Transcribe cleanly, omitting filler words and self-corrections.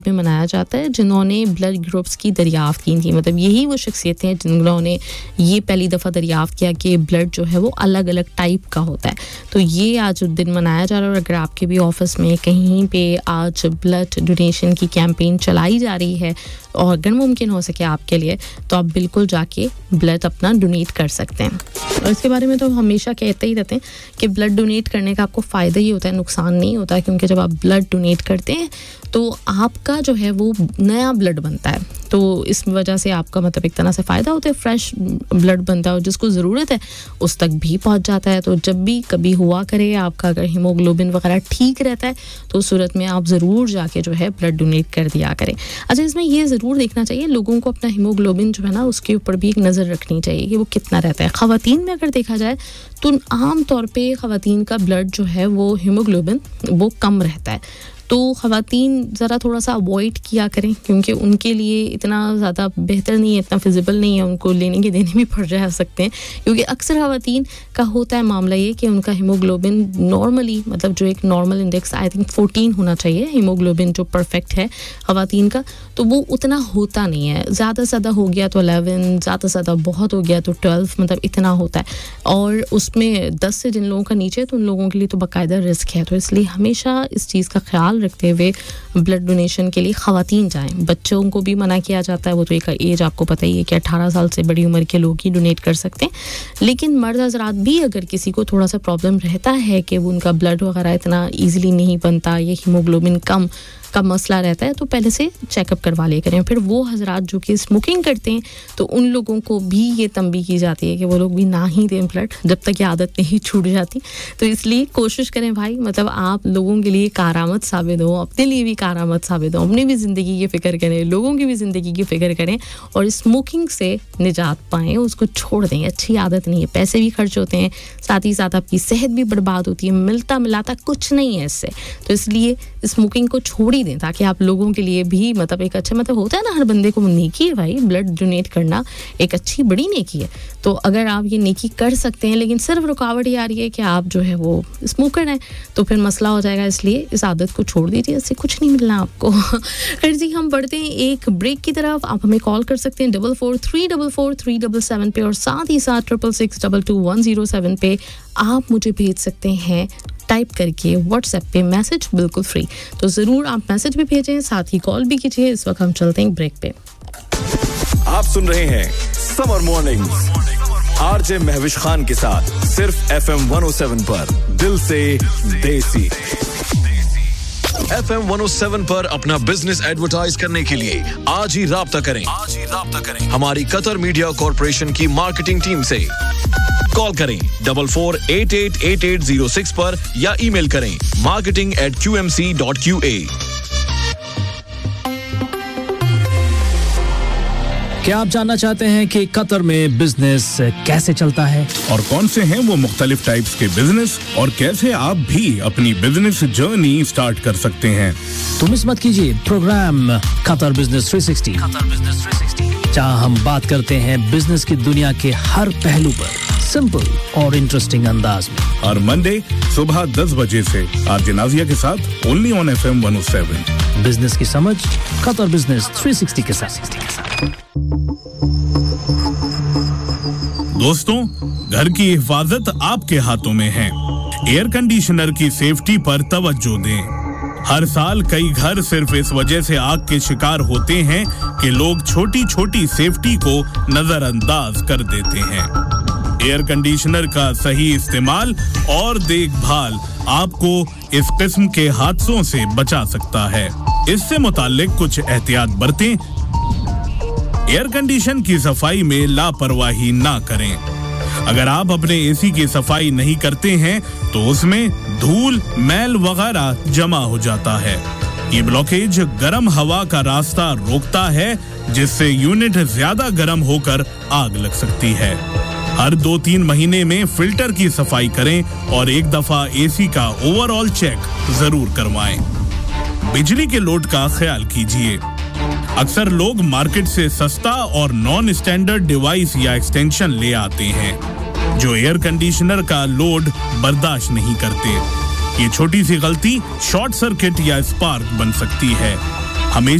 में मनाया जाता है जिन्होंने ब्लड ग्रुप्स की दरियाफ्त की थी। मतलब यही वो शख्सियतें हैं जिन्होंने ये पहली दफ़ा दरियाफ्त किया कि ब्लड जो है वो अलग अलग टाइप का होता है। तो ये आज दिन मनाया जा रहा है और अगर आपके भी ऑफिस में कहीं पे आज ब्लड डोनेशन की कैंपेन चलाई जा रही है और अगर मुमकिन हो सके आपके लिए तो आप बिल्कुल जाके ब्लड अपना डोनेट कर सकते हैं। और इसके बारे में तो हमेशा कहते ही रहते हैं कि ब्लड डोनेट करने का आपको फ़ायदा ही होता है, नुकसान नहीं होता, क्योंकि जब आप ब्लड डोनेट करते हैं तो आपका जो है वो नया ब्लड बनता है। तो इस वजह से आपका मतलब एक तरह से फ़ायदा होता है, फ्रेश ब्लड बनता है और जिसको ज़रूरत है उस तक भी पहुंच जाता है। तो जब भी कभी हुआ करे आपका अगर हीमोग्लोबिन वगैरह ठीक रहता है तो उस सूरत में आप ज़रूर जाके जो है ब्लड डोनेट कर दिया करें। अच्छा, इसमें ये ज़रूर देखना चाहिए लोगों को अपना हीमोग्लोबिन जो है ना उसके ऊपर भी एक नज़र रखनी चाहिए कि वो कितना रहता है। ख़वातीन में अगर देखा जाए तो आम तौर पे ख़वातीन का ब्लड जो है वो हीमोग्लोबिन वो कम रहता है। तो ख़वातीन ज़रा थोड़ा सा अवॉइड किया करें क्योंकि उनके लिए इतना ज़्यादा बेहतर नहीं है, इतना फिजिबल नहीं है, उनको लेने के देने भी पड़ जा सकते हैं। क्योंकि अक्सर ख़वातीन का होता है मामला ये कि उनका हीमोग्लोबिन नॉर्मली मतलब जो एक नॉर्मल इंडेक्स आई थिंक 14 होना चाहिए हीमोग्लोबिन जो परफेक्ट है ख़वातीन का, तो वो उतना होता नहीं है। ज़्यादा से ज़्यादा हो गया तो 11, ज़्यादा से ज़्यादा बहुत हो गया तो 12, मतलब इतना होता है। और उसमें 10 से जिन लोगों का नीचे तो उन लोगों के लिए तो बाकायदा रिस्क है। तो इसलिए हमेशा इस चीज़ का ख्याल रखते हुए ब्लड डोनेशन के लिए ख़वातीन जाएं। बच्चों को भी मना किया जाता है, वो तो एक एज आपको पता ही है कि 18 साल से बड़ी उम्र के लोग ही डोनेट कर सकते हैं। लेकिन मर्द हज़रात भी अगर किसी को थोड़ा सा प्रॉब्लम रहता है कि वो उनका ब्लड वगैरह इतना ईजिली नहीं बनता, ये हीमोग्लोबिन कम का मसला रहता है, तो पहले से चेकअप करवा लिया करें। फिर वो हज़रात जो कि स्मोकिंग करते हैं तो उन लोगों को भी ये तंबीह की जाती है कि वो लोग भी ना ही दें ब्लड जब तक ये आदत नहीं छूट जाती। तो इसलिए कोशिश करें भाई, मतलब आप लोगों के लिए कारामत साबित हो, अपने लिए भी कारामत साबित हो, अपनी भी ज़िंदगी की फ़िक्र करें, लोगों की भी ज़िंदगी की फ़िक्र करें और स्मोकिंग से निजात पाएँ, उसको छोड़ दें। अच्छी आदत नहीं है, पैसे भी खर्च होते हैं, साथ ही साथ आपकी सेहत भी बर्बाद होती है, मिलता मिलाता कुछ नहीं है इससे। तो इसलिए स्मोकिंग को छोड़ दें ताकि आप लोगों के लिए भी मतलब एक अच्छा मतलब होता है ना, हर बंदे को नेकी है भाई, ब्लड डोनेट करना एक अच्छी बड़ी नेकी है। तो अगर आप ये नेकी कर सकते हैं लेकिन सिर्फ रुकावट ये आ रही है कि आप जो है वो स्मोकर हैं तो फिर मसला हो जाएगा। इसलिए इस आदत को छोड़ दीजिए, इससे कुछ नहीं मिलना आपको। खैर जी, हम बढ़ते हैं एक ब्रेक की तरफ। आप हमें कॉल कर सकते हैं 44344437 पे और साथ ही साथ 66622107 पे आप मुझे भेज सकते हैं टाइप करके व्हाट्सएप पे मैसेज, बिल्कुल फ्री। तो ज़रूर आप मैसेज भी भेजें, साथ ही कॉल भी कीजिए। इस वक्त हम चलते हैं ब्रेक पे। आप सुन रहे हैं summer mornings RJ Mahwish Khan के साथ सिर्फ FM 107 पर, दिल से देसी। FM 107 पर अपना बिजनेस एडवर्टाइज करने के लिए आज ही राब्ता करें हमारी कतर मीडिया कॉर्पोरेशन की मार्केटिंग टीम से। कॉल करें 44888806 पर या ईमेल करें marketing@qmc.qa। क्या आप जानना चाहते हैं कि कतर में बिजनेस कैसे चलता है और कौन से हैं वो मुख्तलिफ टाइप्स के बिजनेस और कैसे आप भी अपनी बिजनेस जर्नी स्टार्ट कर सकते हैं? तो मिस मत कीजिए प्रोग्राम कतर बिजनेस 360, जहां हम बात करते हैं बिजनेस की दुनिया के हर पहलू पर सिंपल और इंटरेस्टिंग अंदाज में। हर मंडे सुबह 10 बजे से आरजे नाजिया के साथ ओनली ऑन FM 107। बिजनेस की समझ कतर बिजनेस 360 के साथ। दोस्तों, घर की हिफाजत आपके हाथों में है। एयर कंडीशनर की सेफ्टी पर तवज्जो दें। हर साल कई घर सिर्फ इस वजह से आग के शिकार होते हैं कि लोग छोटी छोटी सेफ्टी को नजरअंदाज कर देते हैं। एयर कंडीशनर का सही इस्तेमाल और देखभाल आपको इस किस्म के हादसों से बचा सकता है। इससे मुताल्लिक कुछ एहतियात बरतें। एयर कंडीशन की सफाई में लापरवाही ना करें। अगर आप अपने एसी की सफाई नहीं करते हैं तो उसमें धूल, मैल वगैरह जमा हो जाता है। ये ब्लॉकेज गर्म हवा का रास्ता रोकता है, जिससे यूनिट ज्यादा गर्म होकर आग लग सकती है। हर 2-3 महीने में फिल्टर की सफाई करें और एक दफा एसी का ओवरऑल चेक जरूर करवाएं। बिजली के लोड का ख्याल कीजिए। अक्सर लोग मार्केट से सस्ता और नॉन स्टैंडर्ड डिवाइस या एक्सटेंशन ले आते हैं जो एयर कंडीशनर का लोड बर्दाश्त नहीं करते। ये छोटी सी गलती शॉर्ट सर्किट या स्पार्क बन सकती है। हमेशा